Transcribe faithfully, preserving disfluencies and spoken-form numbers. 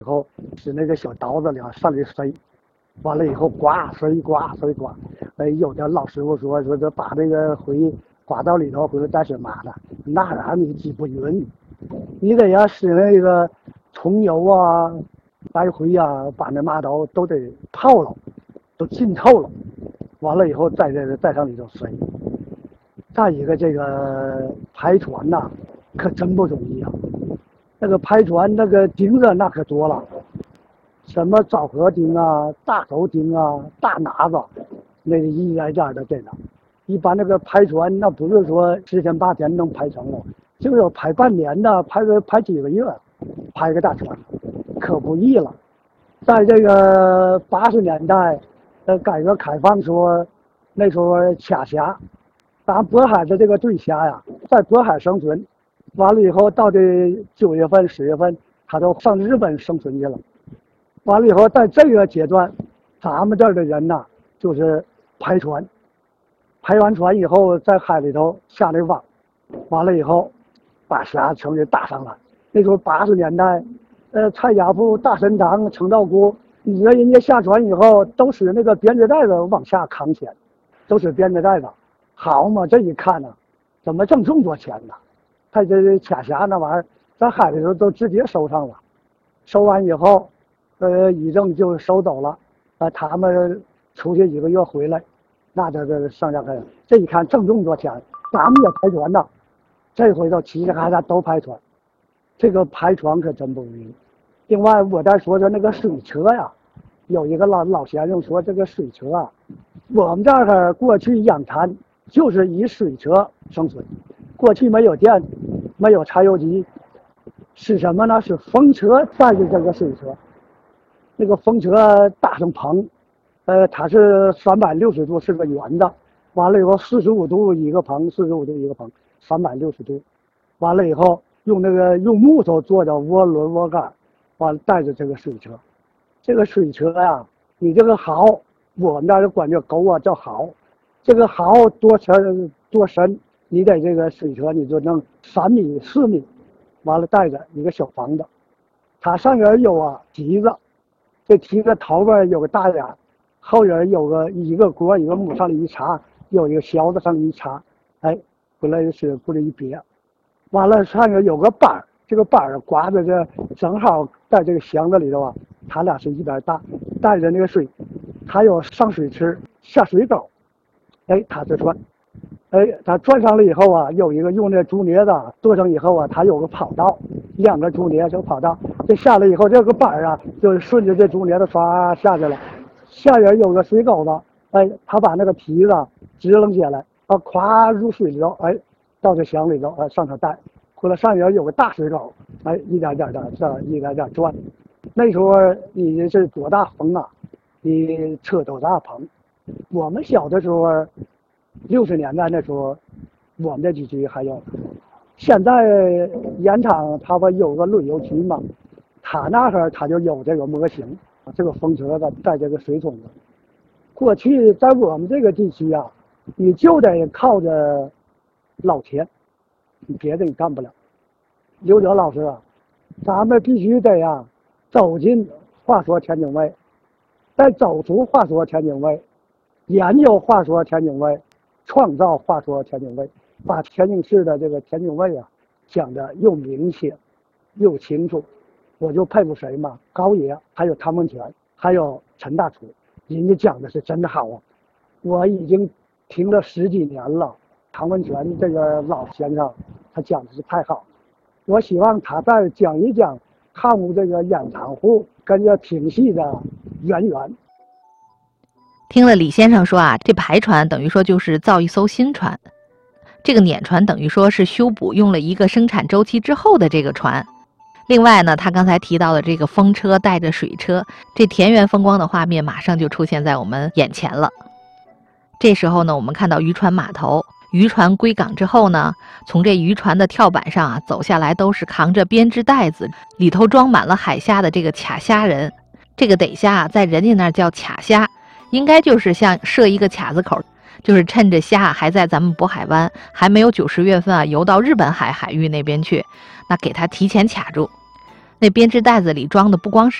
以后是那个小刀子里上里塞，完了以后刮塞刮塞刮，哎，有的老师傅说说这把这个灰刮到里头回来再是麻的，那让你挤不匀，你得要使那个重油啊、白灰啊，把那麻刀都得泡了，都浸透了，完了以后再这个再上里头塞。再一个这个排船呐、啊，可真不容易啊。那个排船那个钉子那可多了，什么枣核钉啊、大头钉啊、大拿子，那个一点点的这个。一般那个排船那不是说十天八天能排成了，就有排半年的，排个排几个月，排个大船，可不易了。在这个八十年代，呃，改革开放时候，那时候卡峡，咱渤海的这个对峡呀，在渤海生存。完了以后，到的九月份、十月份，他都上日本生存去了。完了以后，在这个阶段，咱们这儿的人呐，就是排船，排完船以后，在海里头下这网，完了以后，把虾成给打上来。那时候八十年代，呃，蔡家铺、大神堂、程道姑，你说人家下船以后，都使那个编织袋子往下扛钱，都使编织袋子，好嘛，这一看呢、啊，怎么挣这么多钱呢？他这卡峡那玩意儿，在海里头都直接收上了，收完以后，呃，乙正就收走了，呃，他们出去几个月回来，那这这上下开，这一看挣这么多钱，咱们也排船呐，这回头齐齐哈哈都排船，这个排船可真不容易。另外，我再说说那个水车呀，有一个老老先生说这个水车啊，我们这儿过去养蚕就是以水车生存。过去没有电，没有柴油机，是什么呢？是风车载着这个水车。那个风车搭上棚，呃，它是三百六十度，是个圆的。完了以后，四十五度一个棚，四十五度一个棚，三百六十度。完了以后，用那个用木头做的涡轮涡杆，完了带着这个水车。这个水车呀，你这个壕，我们这就管这沟啊叫壕。这个壕多深多深？你得这个水车，你就弄三米四米，完了带着一个小房子，它上边有啊蹄子，这蹄子头边有个大眼，后边有个一个锅一个木上里一插，有一个销子上里一插，哎，回来是过来一别，完了上边有个板，这个板挂在这正好在这个箱子里头啊，它俩是一边大，带着那个水，还有上水池下水沟，哎，它这转。哎，它转上了以后啊，有一个用那竹篾子剁上以后啊，它有个跑道，两个竹篾这个跑道，这下来以后，这个板啊，就顺着这竹篾子唰下去了。下边有个水沟子，哎，他把那个皮子支棱起来，啊，咵入水里头，哎，到这箱里头，哎，上头带，回来上边有个大水沟，哎，一点点的这一点点转。那时候你这多大风啊，你扯多大棚。我们小的时候。六十年代那时候，我们这地区还有。现在盐场它不有个旅游区嘛，它那儿它就有这个模型，这个风车的带这个水桶的。过去在我们这个地区啊，你就得靠着老田，你别的你干不了。刘德老师啊，咱们必须得呀、啊、走进话说天津卫，再走出话说天津卫，研究话说天津卫。创造话说天津卫，把天津市的这个天津卫啊讲的又明显又清楚，我就佩服谁嘛？高爷，还有汤文全，还有陈大厨，人家讲的是真的好啊！我已经听了十几年了，汤文全这个老先生他讲的是太好，我希望他再讲一讲汉武这个演唱户跟这评戏的渊源。 听了李先生说啊，这排船等于说就是造一艘新船，这个碾船等于说是修补用了一个生产周期之后的这个船。另外呢，他刚才提到的这个风车带着水车，这田园风光的画面马上就出现在我们眼前了。这时候呢，我们看到渔船码头，渔船归港之后呢，从这渔船的跳板上啊走下来，都是扛着编织袋子，里头装满了海虾的这个卡虾人。这个逮虾啊，在人家那儿叫卡虾。应该就是像设一个卡子口，就是趁着虾还在咱们渤海湾，还没有九十月份啊游到日本海海域那边去，那给它提前卡住。 那编织袋子里装的不光是